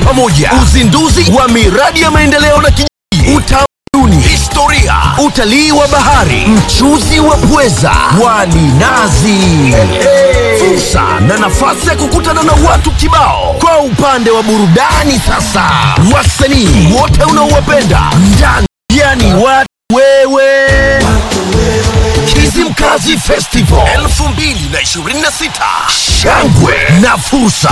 pamoja uzinduzi wa miradi ya maendeleo na kijiji, utamaduni, historia, utalii wa bahari, mchuzi wa pweza, wali nazi, fursa na nafasi ya kukutana na watu kibao. Kwa upande wa burudani sasa, wasanii wote unaowapenda ndani, yani watu wewe. Kizimkazi Festival 2026, shangwe na fursa.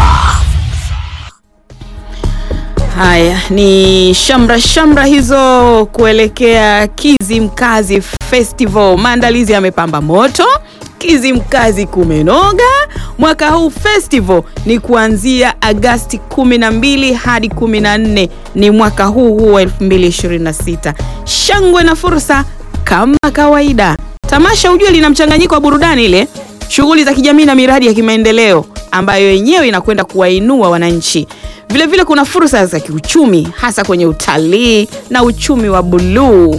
Haya ni shamra hizo kuelekea Kizimkazi Festival. Maandalizi yamepamba moto, Kizimkazi kumenoga. Mwaka huu festival ni kuanzia Agosti 12 hadi 14, ni mwaka huu wa 2026. Shangwe na fursa kama kawaida. Tamasha ujue lina mchanganyiko wa burudani ile, shughuli za kijamii na miradi ya kimaendeleo ambayo yenyewe inakwenda kuwainua wananchi. Vile vile kuna fursa za kiuchumi hasa kwenye utalii na uchumi wa buluu.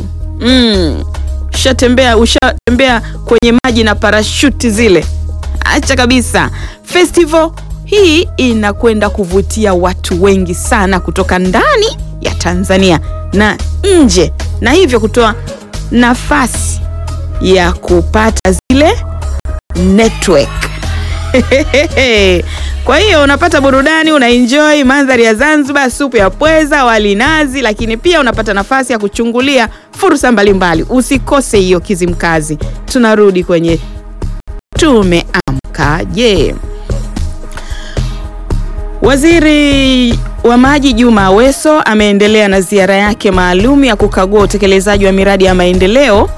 Ushatembea kwenye maji na parashuti zile? Acha kabisa. Festival hii inakwenda kuvutia watu wengi sana kutoka ndani ya Tanzania na nje, na hivyo kutoa nafasi ya kupata zile network. Kwa hiyo unapata burudani, unaenjoy mandhari ya Zanzibar, supu ya pweza, wali nazi, lakini pia unapata nafasi ya kuchungulia fursa mbalimbali. Usikose hiyo Kizimkazi. Tunarudi kwenye tumeamkaje. Waziri wa Maji Juma Aweso ameendelea na ziara yake maalum ya kukagua utekelezaji wa miradi ya maendeleo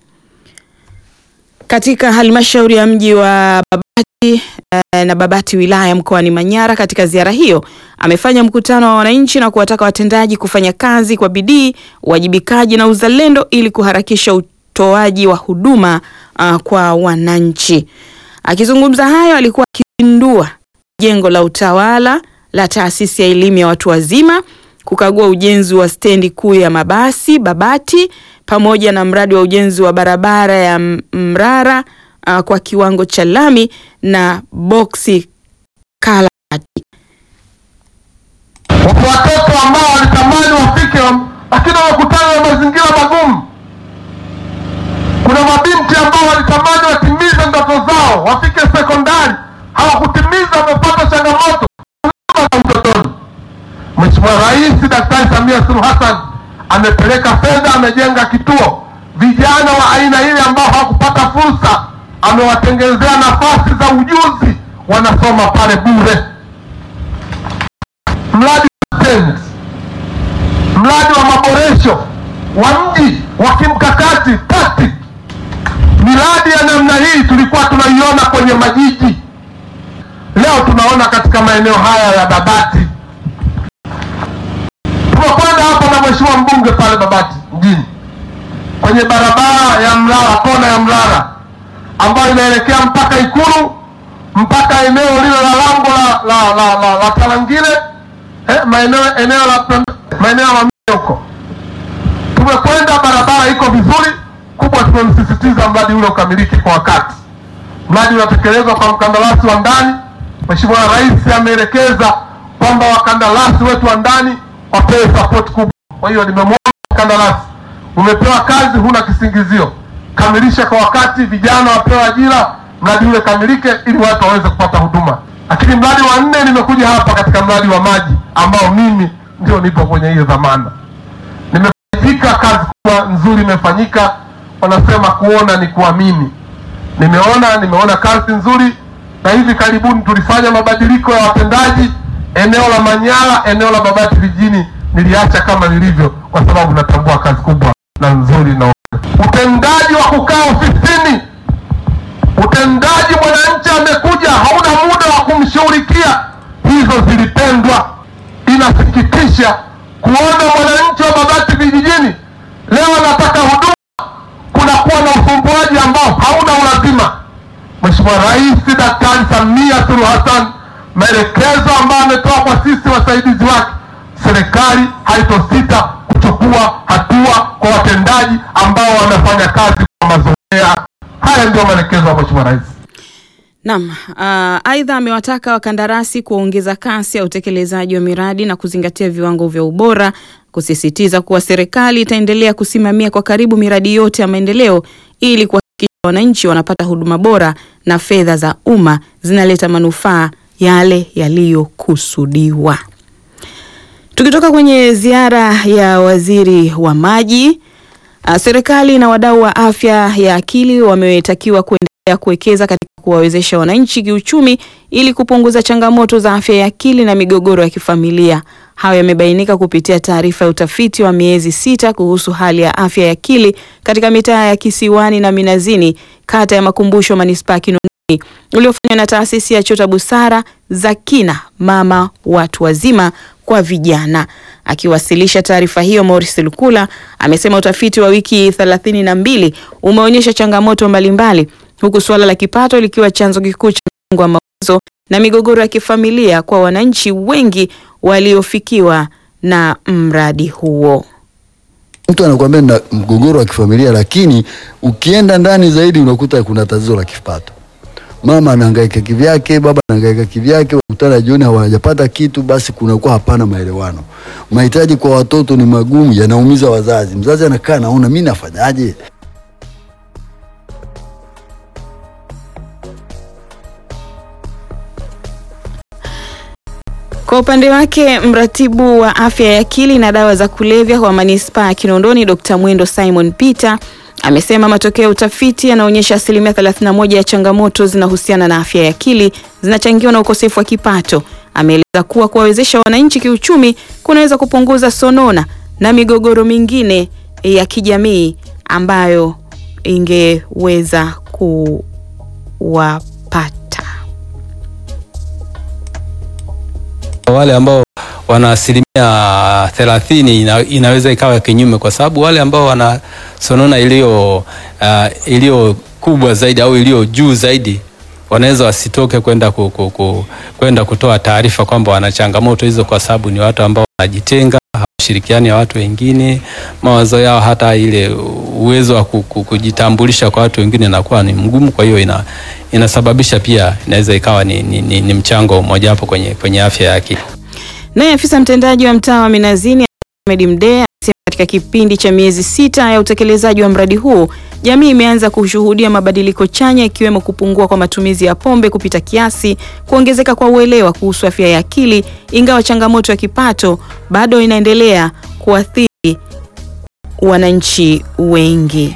katika halmashauri ya mji wa Babati na Babati wilaya mkoani Manyara. Katika ziara hiyo amefanya mkutano wa wananchi na kuwataka watendaji kufanya kazi kwa bidii, uwajibikaji na uzalendo ili kuharakisha utoaji wa huduma kwa wananchi. Akizungumza hayo, alikuwa akizindua jengo la utawala la taasisi ya elimu ya watu wazima, kukagua ujenzi wa stendi kuu ya mabasi Babati pamoja na mradi wa ujenzi wa barabara ya Mrara kwa kiwango cha lami na boksi Kalati. Watoto ambao walitamani wafike lakini wakutana na mazingira magumu. Kuna mabinti ambao walitamani watimize ndoto zao wafike sekondari, hawakutimiza, wamepata changamoto za utotoni. Mheshimiwa Rais Daktari Samia Suluhu Hassan amepeleka fedha, amejenga kituo. Vijana wa aina ile ambao hawakupata fursa amewatengenezea nafasi za ujuzi, wanasoma pale bure. Mradi wa maboresho wa mji wa kimkakati tati. Miradi ya namna hii tulikuwa tunaiona kwenye majiji, leo tunaona katika maeneo haya ya Babati. Tumekwenda hapa na Mheshimiwa mbunge pale Babati mjini kwenye barabara ya Mrara, kona ya Mrara ambayo inaelekea mpaka Ikulu, mpaka eneo lile la lango la Tarangire, maeneo ya huko. Tumekwenda, barabara iko vizuri, kubwa tumemsisitiza mradi ule ukamilike kwa wakati. Mradi unatekelezwa kwa mkandarasi wa ndani. Mheshimiwa Rais ameelekeza kwamba wakandarasi wetu wa ndani wapewe support kubwa. Kwa hiyo nimemwomba mkandarasi, umepewa kazi, huna kisingizio, kamilisha kwa wakati, vijana wapewe ajira, mradi ule kamilike ili watu waweze kupata huduma. Lakini mradi wa 4 nimekuja hapa katika mradi wa maji ambao mimi ndio nipo kwenye hiyo dhamana. Nimefaidika, kazi kubwa nzuri imefanyika. Wanasema kuona ni kuamini. Nimeona kazi nzuri, na hivi karibuni tulifanya mabadiliko ya watendaji. Eneo la Manyara, eneo la Babati vijijini niliacha kama lilivyo kwa sababu natambua kazi kubwa na nzuri. Na utendaji wa kukaa ofisini, utendaji mwananchi amekuja hauna muda wa kumshughulikia, hizo zilipendwa. Inasikitisha kuona mwananchi wa Babati vijijini leo anataka huduma, kunakuwa na usumbuaji ambao hauna ulazima. Mheshimiwa Rais Daktari Samia Suluhu Hassan, maelekezo ambayo ametoa kwa sisi wasaidizi wake, serikali haitosita kuchukua hatua kwa watendaji ambao wanafanya kazi kwa mazoea. Haya ndio maelekezo ya Mheshimiwa Rais. Naam, aidha amewataka wakandarasi kuongeza kasi ya utekelezaji wa miradi na kuzingatia viwango vya ubora, kusisitiza kuwa serikali itaendelea kusimamia kwa karibu miradi yote ya maendeleo ili kuhakikisha wananchi wanapata huduma bora na fedha za umma zinaleta manufaa yale yaliyokusudiwa. Tukitoka kwenye ziara ya waziri wa maji, serikali na wadau wa afya ya akili wametakiwa kuendelea kuwekeza katika kuwawezesha wananchi kiuchumi ili kupunguza changamoto za afya ya akili na migogoro ya kifamilia. Hayo yamebainika kupitia taarifa ya utafiti wa miezi 6 kuhusu hali ya afya ya akili katika mitaa ya Kisiwani na Minazini, kata ya Makumbusho, manispaa Kinondoni, uliofanywa na taasisi ya Chota Busara za Kina Mama Watu Wazima kwa Vijana. Akiwasilisha taarifa hiyo, Morris Lukula amesema utafiti wa wiki 32 umeonyesha changamoto mbalimbali, huku suala la kipato likiwa chanzo kikuu cha msongo wa mawazo na migogoro ya kifamilia kwa wananchi wengi waliofikiwa na mradi huo. Mtu anakuambia na mgogoro wa kifamilia, lakini ukienda ndani zaidi unakuta kuna tatizo la kipato. Mama anahangaika kivyake, baba anahangaika kivyake, wakutana jioni hawajapata kitu, basi kunakuwa hapana maelewano. Mahitaji kwa watoto ni magumu, yanaumiza wazazi. Mzazi anakaa anaona mimi nafanyaje? Kwa upande wake, mratibu wa afya ya akili na dawa za kulevya wa manispaa ya Kinondoni, Dr. Mwendo Simon Peter, amesema matokeo ya utafiti yanaonyesha 31% ya changamoto zinahusiana na afya ya akili zinachangiwa na ukosefu wa kipato. Ameeleza kuwa kuwawezesha wananchi kiuchumi kunaweza kupunguza sonona na migogoro mingine ya kijamii ambayo ingeweza kuwapata. Wale ambao wana 30% inaweza ikawa kinyume, kwa sababu wale ambao wana sonona iliyo kubwa zaidi au iliyo juu zaidi wanaweza wasitoke kwenda kutoa taarifa kwamba wana changamoto hizo, kwa sababu ni watu ambao wanajitenga, hawashirikiani na watu wengine, mawazo yao hata ile uwezo wa kujitambulisha kwa watu wengine inakuwa ni mgumu. Kwa hiyo inasababisha pia inaweza ikawa ni mchango mmoja hapo kwenye afya ya akili. Naye afisa mtendaji wa mtaa wa Minazini Ahmed Mdee anasema katika kipindi cha miezi 6 ya utekelezaji wa mradi huu, jamii imeanza kushuhudia mabadiliko chanya, ikiwemo kupungua kwa matumizi ya pombe kupita kiasi, kuongezeka kwa uelewa kuhusu afya ya akili, ingawa changamoto ya kipato bado inaendelea kuathiri wananchi wengi.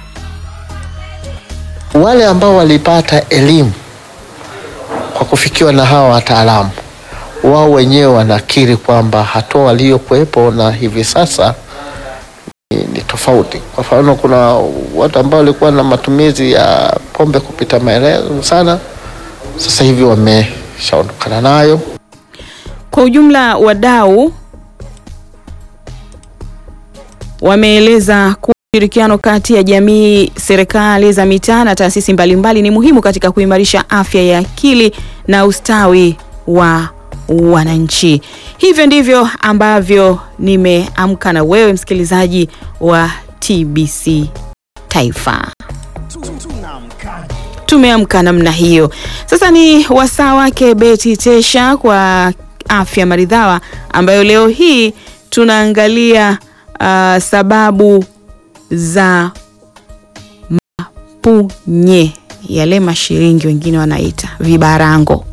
Wale ambao walipata elimu kwa kufikiwa na hawa wataalamu, wao wenyewe wanakiri kwamba hatua waliokuwepo na hivi sasa ni tofauti. Kwa mfano, kuna watu ambao walikuwa na matumizi ya pombe kupita maelezo sana, sasa hivi wameshaondokana nayo. Kwa ujumla, wadau wameeleza kuwa ushirikiano kati ya jamii, serikali za mitaa na taasisi mbalimbali ni muhimu katika kuimarisha afya ya akili na ustawi wa wananchi. Hivyo ndivyo ambavyo nimeamka na wewe msikilizaji wa TBC Taifa. Tumeamka namna hiyo. Sasa ni wasaa wake Betty Tesha kwa afya maridhawa, ambayo leo hii tunaangalia sababu za mapunye, yale mashiringi wengine wanaita vibarango.